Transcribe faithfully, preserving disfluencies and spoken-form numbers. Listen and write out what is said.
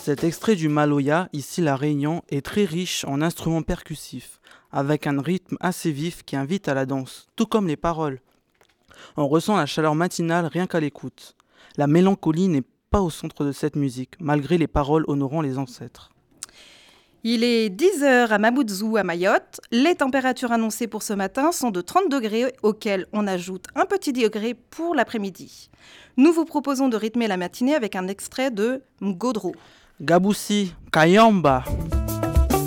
Cet extrait du Maloya, ici la Réunion, est très riche en instruments percussifs, avec un rythme assez vif qui invite à la danse, tout comme les paroles. On ressent la chaleur matinale rien qu'à l'écoute. La mélancolie n'est pas au centre de cette musique, malgré les paroles honorant les ancêtres. Il est dix heures à Mamoudzou, à Mayotte. Les températures annoncées pour ce matin sont de trente degrés, auxquels on ajoute un petit degré pour l'après-midi. Nous vous proposons de rythmer la matinée avec un extrait de Mgodro. Gaboussi, Kayamba.